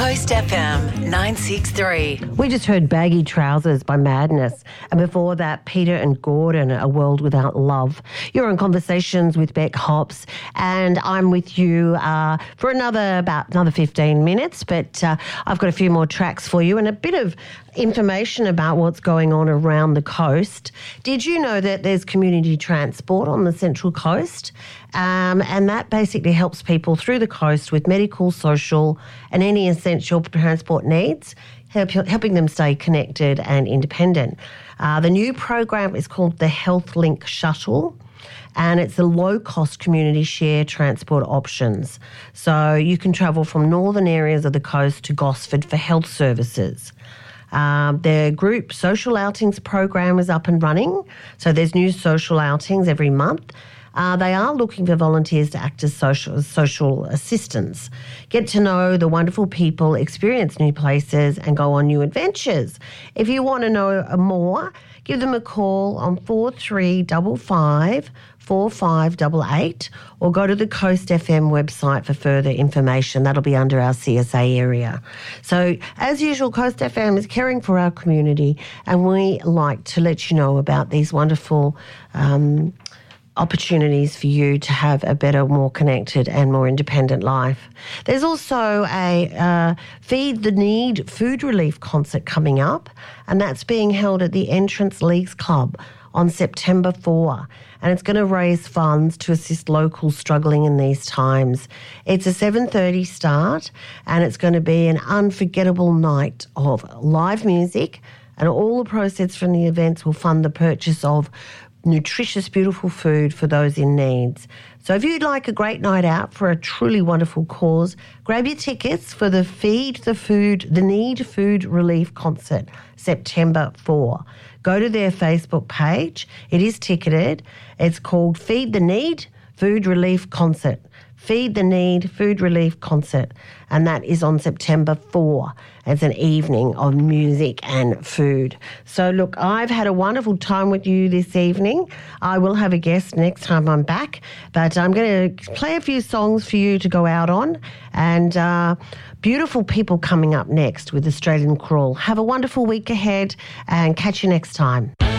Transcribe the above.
Coast FM 963. We just heard Baggy Trousers by Madness. And before that, Peter and Gordon, A World Without Love. You're in Conversations with Beck Hops, and I'm with you for another 15 minutes. But I've got a few more tracks for you and a bit of information about what's going on around the coast. Did you know that there's community transport on the Central Coast? And that basically helps people through the coast with medical, social and any essential transport needs, helping them stay connected and independent. The new program is called the HealthLink Shuttle, and it's a low-cost community share transport options. So you can travel from northern areas of the coast to Gosford for health services. Their group social outings program is up and running, so there's new social outings every month. They are looking for volunteers to act as social assistants, get to know the wonderful people, experience new places and go on new adventures. If you want to know more, give them a call on 4355 4588 or go to the Coast FM website for further information. That'll be under our CSA area. So as usual, Coast FM is caring for our community, and we like to let you know about these wonderful opportunities for you to have a better, more connected and more independent life. There's also a Feed the Need food relief concert coming up, and that's being held at the Entrance Leagues Club on September 4, and it's going to raise funds to assist locals struggling in these times. It's a 7:30 start, and it's going to be an unforgettable night of live music, and all the proceeds from the events will fund the purchase of nutritious, beautiful food for those in need. So if you'd like a great night out for a truly wonderful cause, grab your tickets for the Feed the Need Food Relief Concert, September 4. Go to their Facebook page. It is ticketed. It's called Feed the Need Food Relief Concert. Feed the Need Food Relief Concert, and that is on September 4. It's an evening of music and food. So look, I've had a wonderful time with you this evening. I will have a guest next time I'm back, but I'm going to play a few songs for you to go out on, and beautiful people coming up next with Australian Crawl. Have a wonderful week ahead and catch you next time.